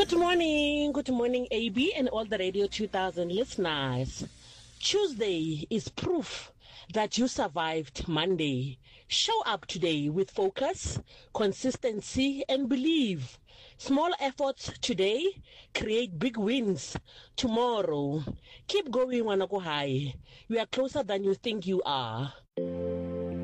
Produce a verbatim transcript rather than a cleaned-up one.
Good morning, good morning, A B and all the Radio two thousand listeners. Tuesday is proof that you survived Monday. Show up today with focus, consistency, and belief. Small efforts today create big wins tomorrow. Keep going, Wanakohai. You are closer than you think you are.